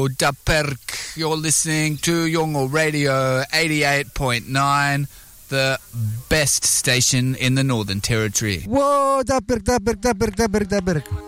Whoa, Daperk. You're listening to Yongo Radio 88.9, the best station in the Northern Territory. Whoa, Daperk.